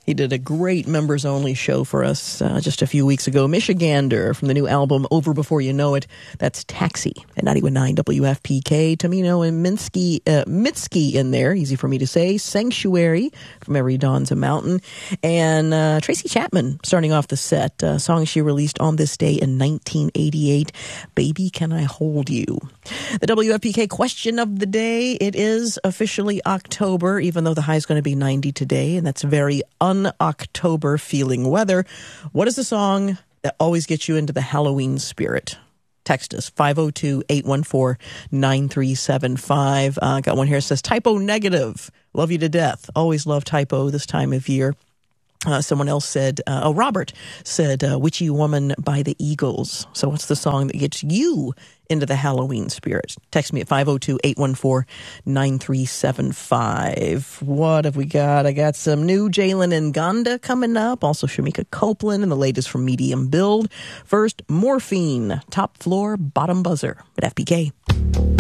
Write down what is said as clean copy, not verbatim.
He did a great members-only show for us just a few weeks ago. Michigander from the new album Over Before You Know It. That's Taxi at 91.9 WFPK. Tamino and Mitski in there, easy for me to say. Sanctuary from Every Dawn's a Mountain. And Tracy Chapman starting off the set. A song she released on this day in 1988, Baby Can I Hold You. The WFPK question of the day. It is officially October, even though the high is going to be 90 today, and that's very un-October feeling weather. What is the song that always gets you into the Halloween spirit? Text us, 502-814-9375. Got one here that says, Typo Negative. Love you to death. Always love Typo this time of year. Someone else said, Robert said, Witchy Woman by the Eagles. So what's the song that gets you into the Halloween spirit? Text me at 502-814-9375. What have we got? I got some new Jalen Nganda coming up. Also Shamika Copeland and the latest from Medium Build. First, Morphine, Top Floor, Bottom Buzzer at FPK.